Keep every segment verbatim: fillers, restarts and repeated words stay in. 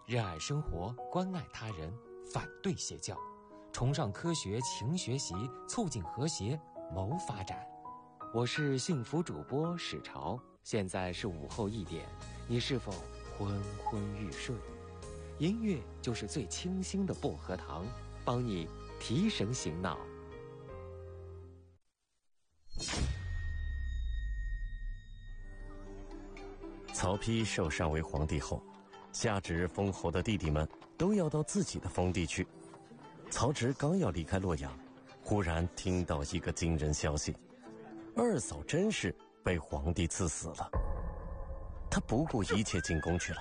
热爱生活，关爱他人，反对邪教，崇尚科学，勤学习，促进和谐，谋发展。我是幸福主播史潮，现在是午后一点，你是否昏昏欲睡？音乐就是最清新的薄荷糖，帮你提神醒脑。 曹丕受禅为皇帝后，下旨封侯的弟弟们都要到自己的封地去。曹植刚要离开洛阳，忽然听到一个惊人消息：二嫂甄氏被皇帝赐死了。他不顾一切进宫去了。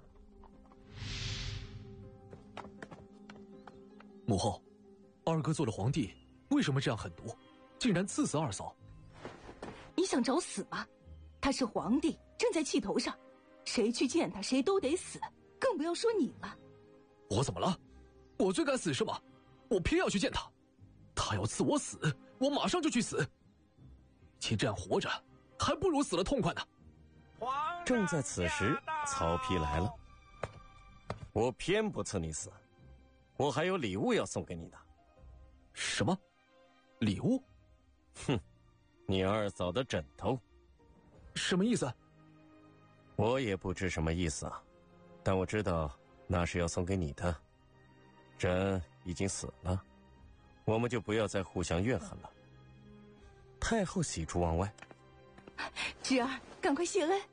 母后，二哥做了皇帝，为什么这样狠毒，竟然赐死二嫂？ 你想找死吗？他是皇帝，正在气头上，谁去见他谁都得死，更不要说你了。 我怎么了？我最该死是吗？我偏要去见他，他要赐我死，我马上就去死。其这样活着，还不如死了痛快呢。 正在此时，曹丕来了。我偏不赐你死，我还有礼物要送给你的。 什么？礼物？ 哼，你二嫂的枕头。 什么意思？ 我也不知什么意思啊，但我知道那是要送给你的。人已经死了，我们就不要再互相怨恨了。太后喜出望外。 侄儿，赶快谢恩。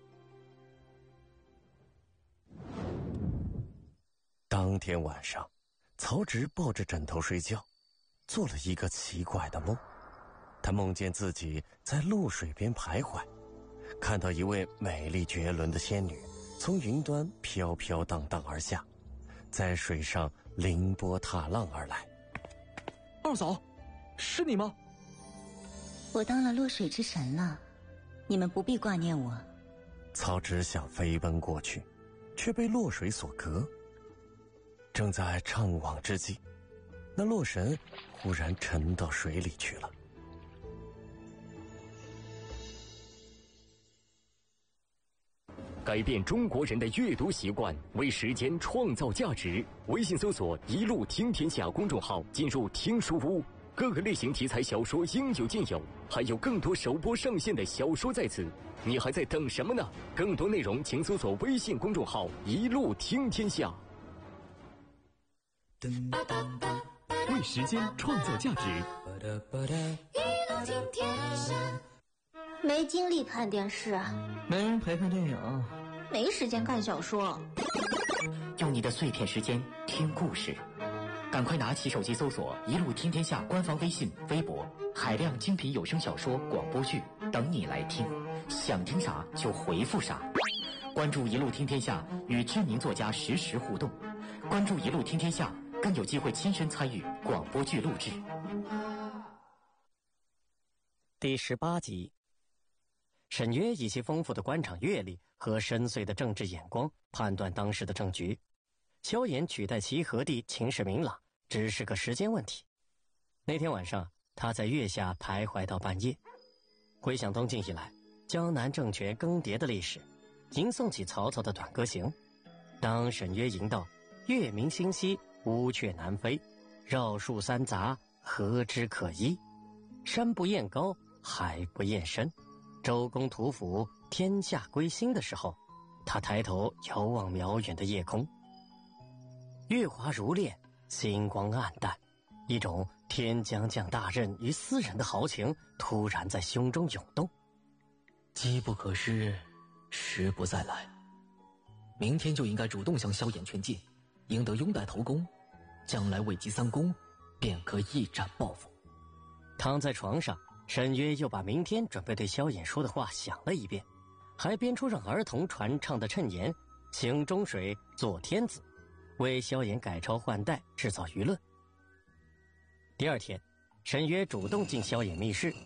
当天晚上，曹植抱着枕头睡觉，做了一个奇怪的梦。他梦见自己在露水边徘徊，看到一位美丽绝伦的仙女从云端飘飘荡荡而下，在水上凌波踏浪而来。 二嫂，是你吗？ 我当了落水之神了，你们不必挂念我。 曹植想飞奔过去，却被落水所隔。正在怅惘之际，那洛神忽然沉到水里去了。 改变中国人的阅读习惯，为时间创造价值。微信搜索“一路听天下”公众号，进入听书屋，各个类型题材小说应有尽有，还有更多首播上线的小说在此，你还在等什么呢？更多内容请搜索微信公众号“一路听天下”。为时间创造价值。 一路听天下。没精力看电视， 没人陪看电影， 没时间看小说。 用你的碎片时间听故事，赶快拿起手机搜索“一路听天下”官方微信、微博，海量精品有声小说、广播剧等你来听，想听啥就回复啥。关注“一路听天下”，与知名作家实时互动。关注“一路听天下”，更有机会亲身参与广播剧录制。 第十八集。沈约以其丰富的官场阅历和深邃的政治眼光判断当时的政局，萧衍取代齐和帝情势明朗，只是个时间问题。那天晚上，他在月下徘徊到半夜，回想东晋以来江南政权更迭的历史，吟诵起曹操的短歌行。当沈约吟到“月明星稀，乌鹊南飞，绕树三匝，何枝可依？山不厌高，海不厌深。周公吐哺，天下归心”的时候，他抬头遥望渺远的夜空，月华如练，星光暗淡，一种天将降大任于斯人的豪情突然在胸中涌动。 机不可失，时不再来，明天就应该主动向萧衍劝进，赢得拥戴头功，将来位极三公，便可一展抱负。 躺在床上，沈约又把明天准备对萧衍说的话想了一遍，还编出让儿童传唱的谶言，行中水，坐天子，为萧衍改朝换代制造舆论。第二天，沈约主动进萧衍密室，